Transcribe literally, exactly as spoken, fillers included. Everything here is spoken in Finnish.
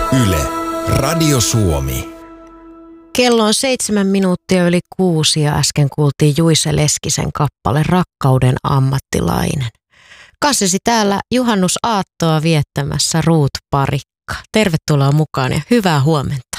Yle, Radio Suomi. Kello on seitsemän minuuttia yli kuusi ja äsken kuultiin Juise Leskisen kappale Rakkauden ammattilainen. Kanssasi täällä juhannusaattoa viettämässä Ruut Parikka. Tervetuloa mukaan ja hyvää huomenta.